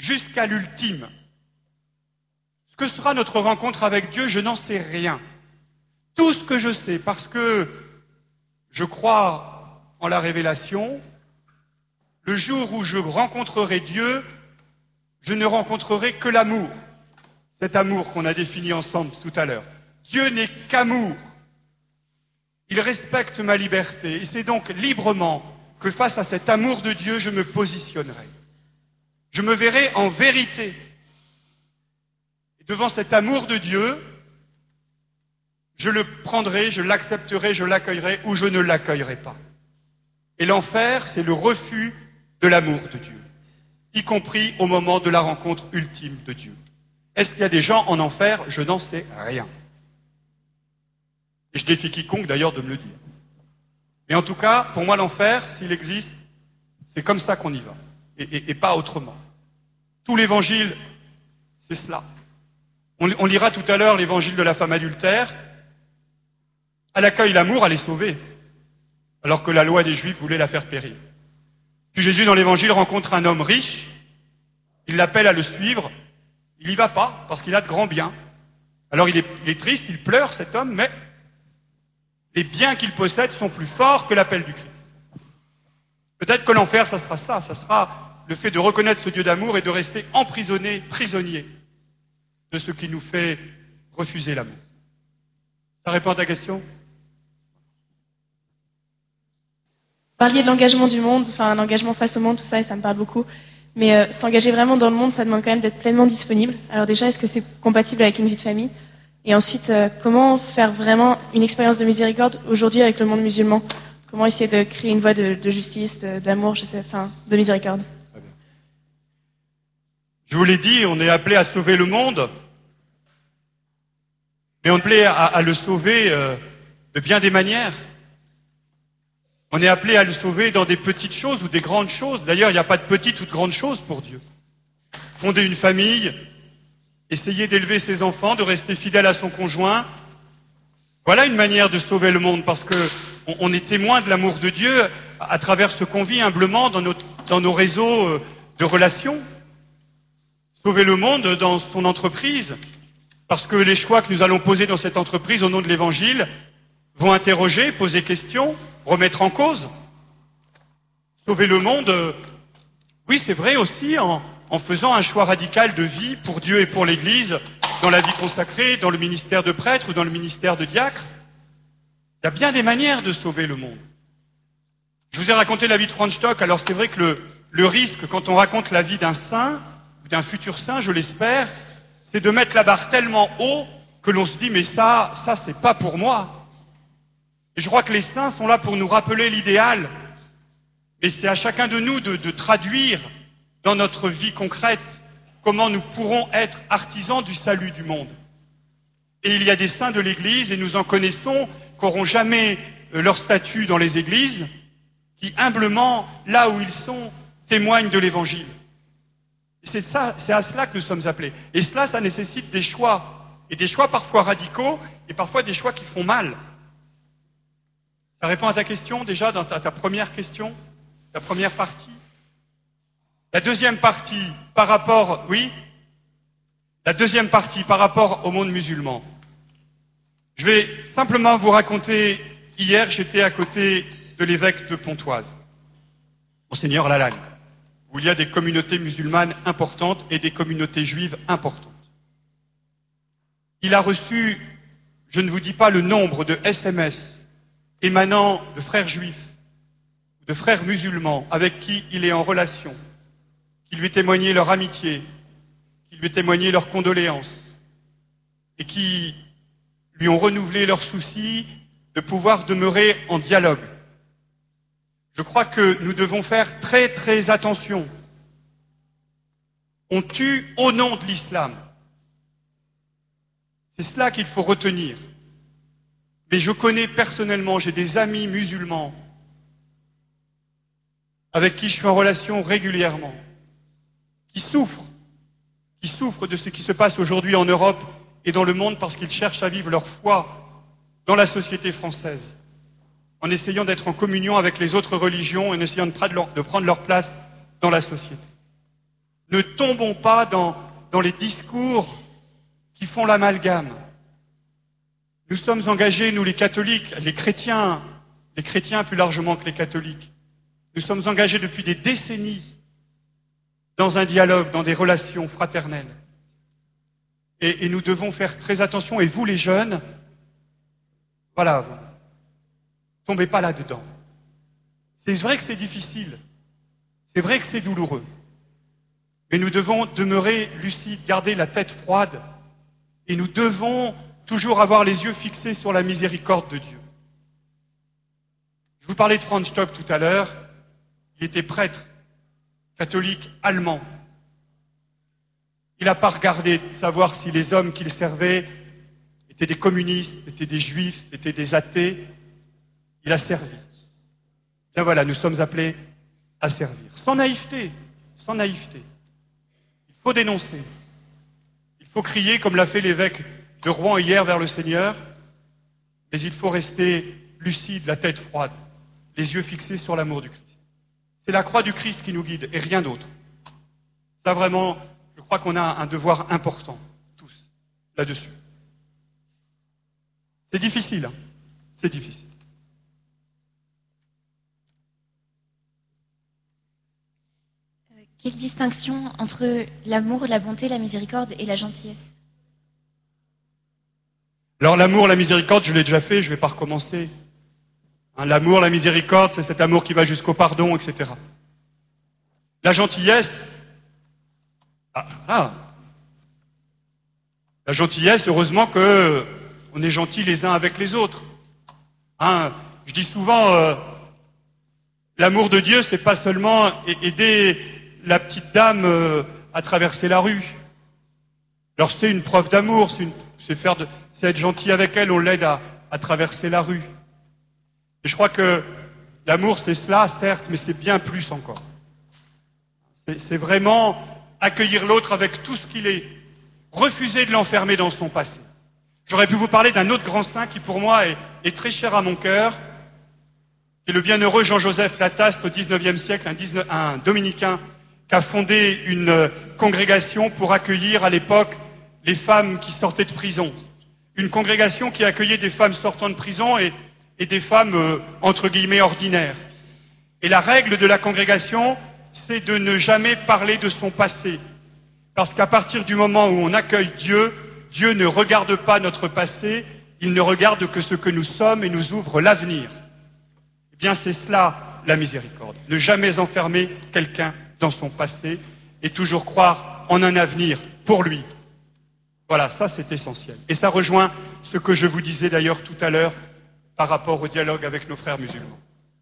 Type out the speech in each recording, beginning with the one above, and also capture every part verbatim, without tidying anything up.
jusqu'à l'ultime. Ce que sera notre rencontre avec Dieu, je n'en sais rien. Tout ce que je sais, parce que je crois en la révélation, le jour où je rencontrerai Dieu, je ne rencontrerai que l'amour. Cet amour qu'on a défini ensemble tout à l'heure. Dieu n'est qu'amour. Il respecte ma liberté. Et c'est donc librement que face à cet amour de Dieu, je me positionnerai. Je me verrai en vérité. Et devant cet amour de Dieu, je le prendrai, je l'accepterai, je l'accueillerai ou je ne l'accueillerai pas. Et l'enfer, c'est le refus de l'amour de Dieu, y compris au moment de la rencontre ultime de Dieu. Est-ce qu'il y a des gens en enfer? Je n'en sais rien. Et je défie quiconque d'ailleurs de me le dire. Mais en tout cas, pour moi, l'enfer, s'il existe, c'est comme ça qu'on y va, et, et, et pas autrement. Tout l'évangile, c'est cela. On, on lira tout à l'heure l'évangile de la femme adultère. Elle accueille l'amour, elle est sauvée, alors que la loi des Juifs voulait la faire périr. Puis Jésus, dans l'évangile, rencontre un homme riche, il l'appelle à le suivre, il n'y va pas, parce qu'il a de grands biens. Alors il est, il est triste, il pleure, cet homme, mais les biens qu'il possède sont plus forts que l'appel du Christ. Peut-être que l'enfer, ça sera ça, ça sera le fait de reconnaître ce Dieu d'amour et de rester emprisonné, prisonnier de ce qui nous fait refuser l'amour. Ça répond à ta question? Vous parliez de l'engagement du monde, enfin l'engagement face au monde, tout ça, et ça me parle beaucoup. Mais euh, s'engager vraiment dans le monde, ça demande quand même d'être pleinement disponible. Alors déjà, est-ce que c'est compatible avec une vie de famille? Et ensuite, euh, comment faire vraiment une expérience de miséricorde aujourd'hui avec le monde musulman? Comment essayer de créer une voie de, de justice, de, d'amour, je sais, enfin, de miséricorde? Je vous l'ai dit, on est appelé à sauver le monde, mais on est appelé à, à le sauver euh, de bien des manières. On est appelé à le sauver dans des petites choses ou des grandes choses. D'ailleurs, il n'y a pas de petites ou de grandes choses pour Dieu. Fonder une famille, essayer d'élever ses enfants, de rester fidèle à son conjoint, voilà une manière de sauver le monde, parce que on, on est témoin de l'amour de Dieu à, à travers ce qu'on vit humblement dans, notre, dans nos réseaux de relations. Sauver le monde dans son entreprise, parce que les choix que nous allons poser dans cette entreprise au nom de l'Évangile vont interroger, poser question, remettre en cause. Sauver le monde, euh, oui, c'est vrai aussi, en, en faisant un choix radical de vie pour Dieu et pour l'Église, dans la vie consacrée, dans le ministère de prêtre ou dans le ministère de diacre. Il y a bien des manières de sauver le monde. Je vous ai raconté la vie de Franz Stock, alors c'est vrai que le, le risque, quand on raconte la vie d'un saint, ou d'un futur saint, je l'espère, c'est de mettre la barre tellement haut que l'on se dit, mais ça, ça c'est pas pour moi. Et je crois que les saints sont là pour nous rappeler l'idéal. Et c'est à chacun de nous de, de traduire dans notre vie concrète comment nous pourrons être artisans du salut du monde. Et il y a des saints de l'Église, et nous en connaissons, qui n'auront jamais leur statut dans les églises, qui humblement, là où ils sont, témoignent de l'Évangile. Et c'est ça, c'est à cela que nous sommes appelés. Et cela, ça nécessite des choix. Et des choix parfois radicaux, et parfois des choix qui font mal. Ça répond à ta question, déjà, dans ta, ta première question, ta première partie. La deuxième partie, par rapport, oui, la deuxième partie, par rapport au monde musulman. Je vais simplement vous raconter, hier, j'étais à côté de l'évêque de Pontoise, Monseigneur Lalanne, où il y a des communautés musulmanes importantes et des communautés juives importantes. Il a reçu, je ne vous dis pas le nombre de S M S émanant de frères juifs, de frères musulmans avec qui il est en relation, qui lui témoignaient leur amitié, qui lui témoignaient leurs condoléances, et qui lui ont renouvelé leur souci de pouvoir demeurer en dialogue. Je crois que nous devons faire très très attention. On tue au nom de l'islam. C'est cela qu'il faut retenir. Mais je connais personnellement, j'ai des amis musulmans avec qui je suis en relation régulièrement, qui souffrent, qui souffrent de ce qui se passe aujourd'hui en Europe et dans le monde parce qu'ils cherchent à vivre leur foi dans la société française, en essayant d'être en communion avec les autres religions et en essayant de prendre leur place dans la société. Ne ne tombons pas dans, dans les discours qui font l'amalgame. Nous sommes engagés, nous les catholiques, les chrétiens, les chrétiens plus largement que les catholiques, nous sommes engagés depuis des décennies dans un dialogue, dans des relations fraternelles. Et, et nous devons faire très attention, et vous les jeunes, voilà, vous, tombez pas là-dedans. C'est vrai que c'est difficile, c'est vrai que c'est douloureux, mais nous devons demeurer lucides, garder la tête froide, et nous devons toujours avoir les yeux fixés sur la miséricorde de Dieu. Je vous parlais de Franz Stock tout à l'heure, il était prêtre, catholique allemand. Il n'a pas regardé de savoir si les hommes qu'il servait étaient des communistes, étaient des juifs, étaient des athées. Il a servi. Bien voilà, nous sommes appelés à servir. Sans naïveté, sans naïveté. Il faut dénoncer. Il faut crier comme l'a fait l'évêque de Rouen hier vers le Seigneur, mais il faut rester lucide, la tête froide, les yeux fixés sur l'amour du Christ. C'est la croix du Christ qui nous guide et rien d'autre. Ça vraiment, je crois qu'on a un devoir important, tous, là-dessus. C'est difficile, hein. C'est difficile. Euh, quelle distinction entre l'amour, la bonté, la miséricorde et la gentillesse? Alors l'amour, la miséricorde, je l'ai déjà fait, je ne vais pas recommencer. Hein, l'amour, la miséricorde, c'est cet amour qui va jusqu'au pardon, et cetera. La gentillesse, ah, ah. La gentillesse, heureusement que on est gentils les uns avec les autres. Hein, je dis souvent, euh, l'amour de Dieu, c'est pas seulement aider la petite dame euh, à traverser la rue. Alors c'est une preuve d'amour, c'est une C'est faire de, c'est être gentil avec elle, on l'aide à, à traverser la rue. Et je crois que l'amour, c'est cela, certes, mais c'est bien plus encore. C'est, c'est vraiment accueillir l'autre avec tout ce qu'il est, refuser de l'enfermer dans son passé. J'aurais pu vous parler d'un autre grand saint qui, pour moi, est, est très cher à mon cœur, qui est le bienheureux Jean-Joseph Lataste au dix-neuvième siècle, un, dix-neuf, un dominicain qui a fondé une congrégation pour accueillir à l'époque les femmes qui sortaient de prison. Une congrégation qui accueillait des femmes sortant de prison et, et des femmes, euh, entre guillemets, ordinaires. Et la règle de la congrégation, c'est de ne jamais parler de son passé. Parce qu'à partir du moment où on accueille Dieu, Dieu ne regarde pas notre passé, il ne regarde que ce que nous sommes et nous ouvre l'avenir. Eh bien, c'est cela, la miséricorde. Ne jamais enfermer quelqu'un dans son passé et toujours croire en un avenir pour lui. Voilà, ça c'est essentiel. Et ça rejoint ce que je vous disais d'ailleurs tout à l'heure par rapport au dialogue avec nos frères musulmans.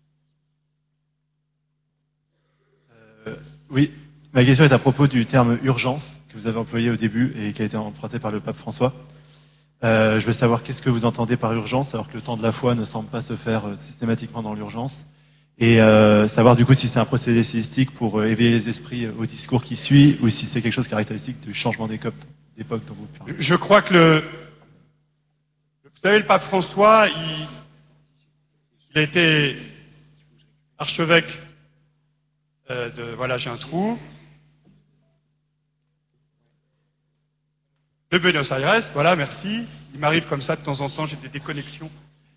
Euh, oui, ma question est à propos du terme urgence que vous avez employé au début et qui a été emprunté par le pape François. Euh, je veux savoir qu'est-ce que vous entendez par urgence, alors que le temps de la foi ne semble pas se faire systématiquement dans l'urgence. Et euh, savoir du coup si c'est un procédé stylistique pour euh, éveiller les esprits au discours qui suit ou si c'est quelque chose caractéristique du changement d'époque dont vous parlez. Je crois que le... Vous savez, le pape François, il, il a été archevêque euh, de... Voilà, j'ai un trou. De Buenos Aires, voilà, merci. Il m'arrive comme ça de temps en temps, j'ai des déconnexions.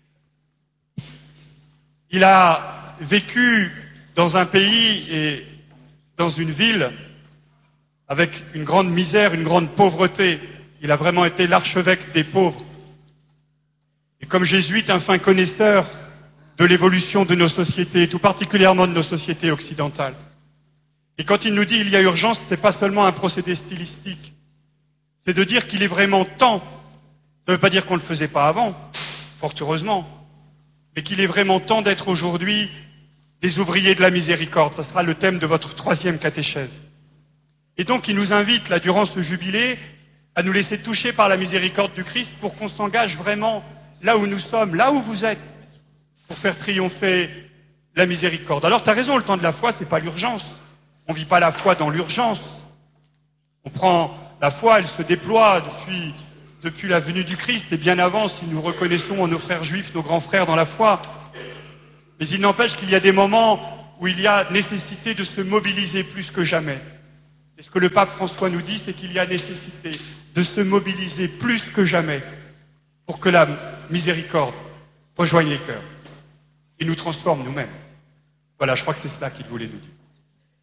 Il a vécu dans un pays et dans une ville avec une grande misère, une grande pauvreté. Il a vraiment été l'archevêque des pauvres. Et comme jésuite, un fin connaisseur de l'évolution de nos sociétés, et tout particulièrement de nos sociétés occidentales. Et quand il nous dit il y a urgence, ce n'est pas seulement un procédé stylistique. C'est de dire qu'il est vraiment temps. Ça ne veut pas dire qu'on ne le faisait pas avant, fort heureusement, mais qu'il est vraiment temps d'être aujourd'hui des ouvriers de la miséricorde. Ça sera le thème de votre troisième catéchèse. Et donc, il nous invite, là, durant ce jubilé, à nous laisser toucher par la miséricorde du Christ pour qu'on s'engage vraiment là où nous sommes, là où vous êtes, pour faire triompher la miséricorde. Alors, tu as raison, le temps de la foi, c'est pas l'urgence. On vit pas la foi dans l'urgence. On prend la foi, elle se déploie depuis, depuis la venue du Christ, et bien avant, si nous reconnaissons en nos frères juifs, nos grands frères dans la foi. Mais il n'empêche qu'il y a des moments où il y a nécessité de se mobiliser plus que jamais. Et ce que le pape François nous dit, c'est qu'il y a nécessité de se mobiliser plus que jamais pour que la miséricorde rejoigne les cœurs et nous transforme nous-mêmes. Voilà, je crois que c'est cela qu'il voulait nous dire.